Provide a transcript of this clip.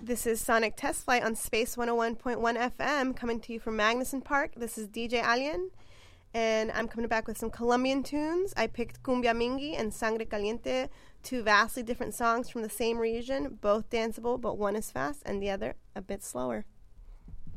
This is Sonic Test Flight on Space 101.1 FM, coming to you from Magnuson Park. This is DJ Alien, and I'm coming back with some Colombian tunes. I picked Cumbia Mingi and Sangre Caliente, two vastly different songs from the same region, both danceable, but one is fast and the other a bit slower.